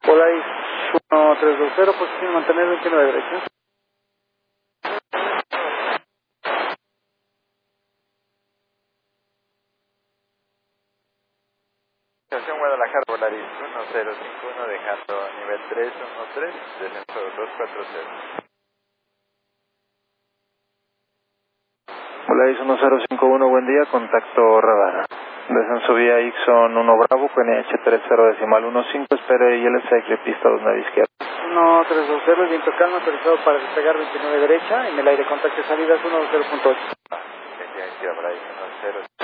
Polaris 1320, posición mantener 29 derecha. Estación Guadalajara, Polaris 1051, dejando nivel 313, descenso 240. Polaris 1051, buen día, contacto radar. Descenso vía Ixon 1 Bravo, QNH 30.15, espere ILS pista 29 izquierda. 1320, viento calma, autorizado para despegar 29 derecha, en el aire contacto de salidas 120.8. Izquierda, Polaris 10.